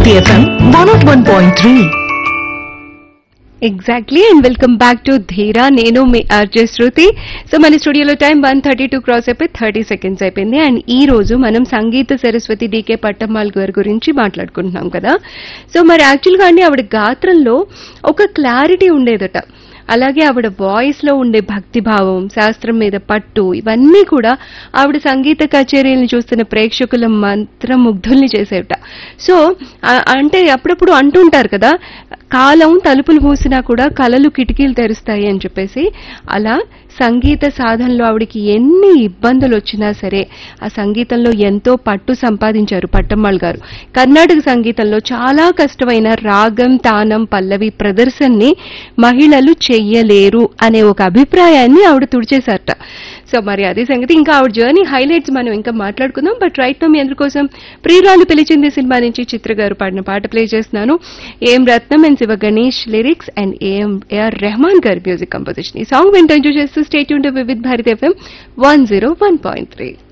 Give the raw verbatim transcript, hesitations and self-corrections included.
Hit F M one oh one point three. Exactly and welcome back to ధీరా. నేను మీ RJ శృతి. So మన స్టూడియోలో time one thirty two cross అయిపోయి thirty seconds అయిపోయింది. And ఈ రోజు మనం సంగీత సరస్వతి డీకే పట్టమ్మాళ్ గారి గురించి మాట్లాడుకుంటున్నాం కదా. సో మరి యాక్చువల్గా అండి ఆవిడ గాత్రంలో ఒక క్లారిటీ ఉండేదట. అలాగే ఆవిడ వాయిస్ లో ఉండే భక్తిభావం, శాస్త్రం మీద పట్టు, ఇవన్నీ కూడా ఆవిడ సంగీత కచేరీలను చూస్తున్న ప్రేక్షకుల మంత్రముగ్ధుల్ని చేసేట. సో అంటే అప్పుడప్పుడు అంటుంటారు కదా, కాలం తలుపులు మూసినా కూడా కలలు కిటికీలు తెరుస్తాయి అని చెప్పేసి. అలా సంగీత సాధనలో ఆవిడికి ఎన్ని ఇబ్బందులు వచ్చినా సరే ఆ సంగీతంలో ఎంతో పట్టు సంపాదించారు పట్టమ్మాళ్ గారు. కర్ణాటక సంగీతంలో చాలా కష్టమైన రాగం, తానం, పల్లవి ప్రదర్శనని మహిళలు చెయ్యలేరు అనే ఒక అభిప్రాయాన్ని ఆవిడ తుడిచేశారట. సో మరి అదే సంగతి. ఇంకా ఆవిడ జర్నీ హైలైట్స్ మనం ఇంకా మాట్లాడుకుందాం. బట్ రైట్ నో మీ అందరి కోసం ప్రియురాలు పిలిచింది సినిమా నుంచి చిత్ర గారు పాడిన పాట ప్లే చేస్తున్నాను. ఏం రత్నం and Shiva Ganesh lyrics and AM AR Rahman గారి మ్యూజిక్ కంపోజిషన్. ఈ సాంగ్ వింటూ ఎంజాయ్ చేస్తూ stay tuned with Bharat FM one zero one point three.